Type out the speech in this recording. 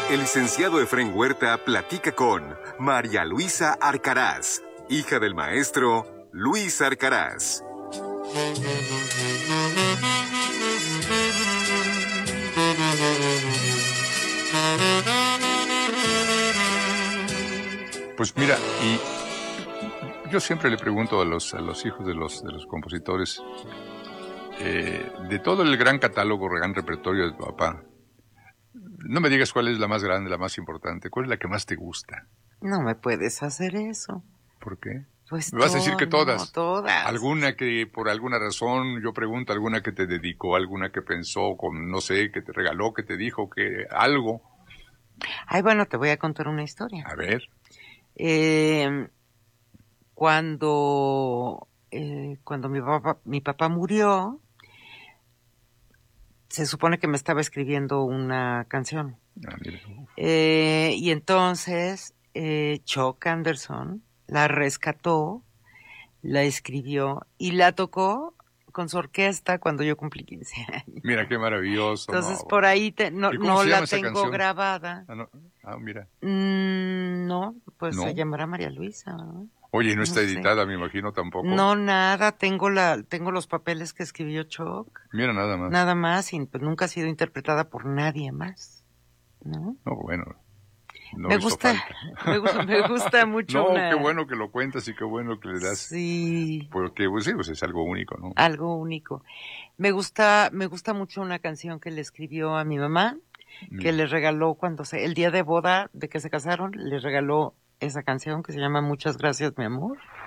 El licenciado Efrén Huerta platica con María Luisa Arcaraz, hija del maestro Luis Arcaraz. Pues mira, y yo siempre le pregunto a los hijos de los compositores, de todo el gran catálogo, gran repertorio de tu papá, no me digas cuál es la más grande, la más importante, cuál es la que más te gusta. No me puedes hacer eso. ¿Por qué? Pues Me vas a decir que todas. No, todas. Alguna que por alguna razón, yo pregunto, alguna que te dedicó, alguna que pensó, con no sé, que te regaló, que te dijo, que algo. Ay, bueno, te voy a contar una historia. A ver. Cuando mi papá murió, se supone que me estaba escribiendo una canción. Ah, mira. Y entonces Chuck Anderson la rescató, la escribió y la tocó con su orquesta cuando yo cumplí 15 años. Mira qué maravilloso. Entonces por ahí no la tengo grabada. Mira. No, pues ¿No? se llamará María Luisa, ¿no? Oye, no está sé. editada, me imagino, tampoco. No, nada, tengo los papeles que escribió Chuck. Mira, nada más. Nada más, y pues nunca ha sido interpretada por nadie más, ¿no? No, bueno. No me hizo gusta, falta. me gusta mucho. No, qué bueno que lo cuentas y qué bueno que le das. Sí. Porque, pues sí, pues es algo único, ¿no? Algo único. Me gusta mucho una canción que le escribió a mi mamá, que le regaló el día de boda de que se casaron, le regaló esa canción que se llama Muchas gracias, mi amor.